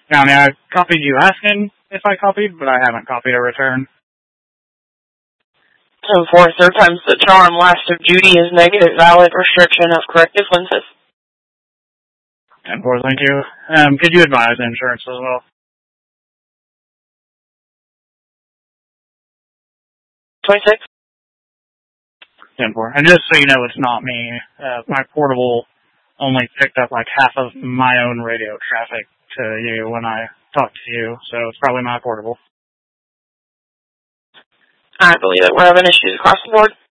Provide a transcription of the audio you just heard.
Now, I mean, I copied you asking if I copied, but I haven't copied a return. 10-4, third time's the charm. Last of duty is negative. Valid restriction of corrective lenses. 10-4, thank you. Could you advise insurance as well? 26. 10-4. And just so you know, it's not me. My portable only picked up like half of my own radio traffic to you when I talked to you, so it's probably my portable. I believe that we're having issues across the board.